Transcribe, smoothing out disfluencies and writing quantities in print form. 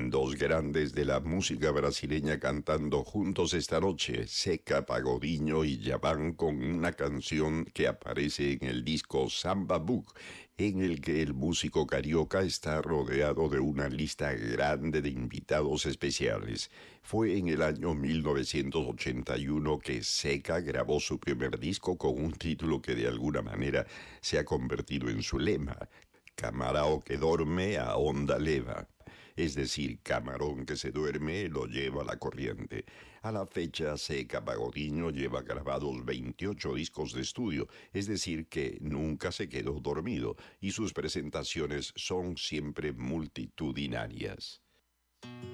Dos grandes de la música brasileña cantando juntos esta noche, Zeca Pagodinho y Yavan, con una canción que aparece en el disco Samba Book, en el que el músico carioca está rodeado de una lista grande de invitados especiales. Fue en el año 1981 que Zeca grabó su primer disco con un título que de alguna manera se ha convertido en su lema: Camarao que dorme a onda leva. Es decir, camarón que se duerme lo lleva la corriente. A la fecha, Zeca Pagodinho lleva grabados 28 discos de estudio, es decir, que nunca se quedó dormido, y sus presentaciones son siempre multitudinarias.